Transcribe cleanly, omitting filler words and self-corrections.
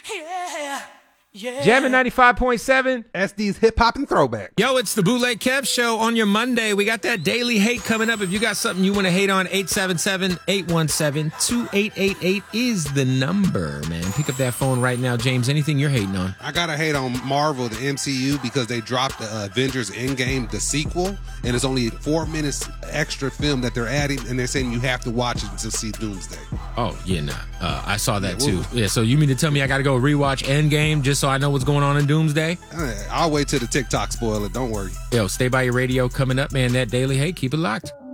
Jamming 95.7. SD's hip hop and throwback. Yo, it's the Bootleg Kev Show on your Monday. We got that daily hate coming up. If you got something you want to hate on, 877-817-2888 is the number, man. Pick up that phone right now, James. Anything you're hating on? I gotta hate on Marvel, the MCU, because they dropped the Avengers Endgame, the sequel, and it's only 4 minutes extra film that they're adding, and they're saying you have to watch it to see Doomsday. Oh, yeah, nah. I saw that too. Yeah, so you mean to tell me I got to go rewatch Endgame just so I know what's going on in Doomsday? I'll wait till the TikTok spoil it. Don't worry. Yo, stay by your radio coming up, man. That daily hate, keep it locked.